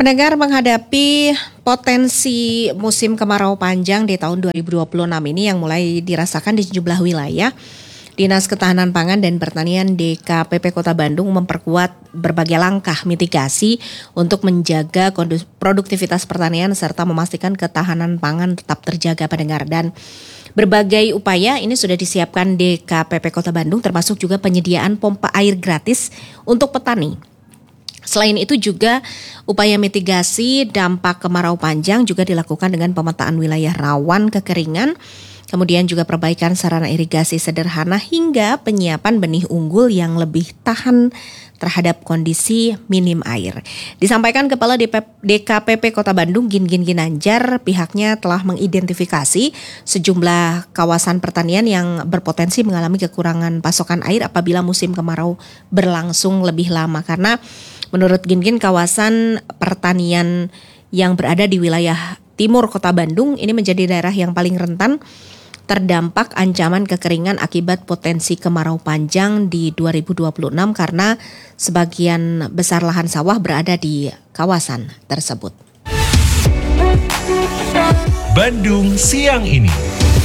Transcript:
Pendengar, menghadapi potensi musim kemarau panjang di tahun 2026 ini yang mulai dirasakan di sejumlah wilayah, Dinas Ketahanan Pangan dan Pertanian DKPP Kota Bandung memperkuat berbagai langkah mitigasi untuk menjaga produktivitas pertanian serta memastikan ketahanan pangan tetap terjaga, pendengar. Dan berbagai upaya ini sudah disiapkan DKPP Kota Bandung, termasuk juga penyediaan pompa air gratis untuk petani. Selain itu juga upaya mitigasi dampak kemarau panjang juga dilakukan dengan pemetaan wilayah rawan kekeringan, kemudian juga perbaikan sarana irigasi sederhana hingga penyiapan benih unggul yang lebih tahan terhadap kondisi minim air. Disampaikan Kepala DKPP Kota Bandung Gingin Ginanjar, pihaknya telah mengidentifikasi sejumlah kawasan pertanian yang berpotensi mengalami kekurangan pasokan air apabila musim kemarau berlangsung lebih lama. Karena menurut Gingin, kawasan pertanian yang berada di wilayah timur Kota Bandung ini menjadi daerah yang paling rentan terdampak ancaman kekeringan akibat potensi kemarau panjang di 2026 karena sebagian besar lahan sawah berada di kawasan tersebut. Bandung Siang Ini.